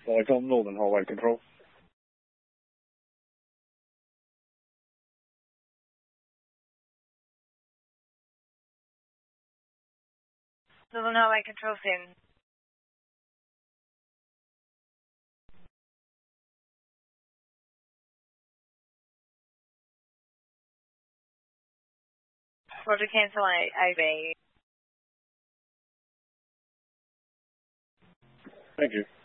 Viacom, Northern Highway Control. Northern Highway Control Sim. Roger, cancel AB. Thank you.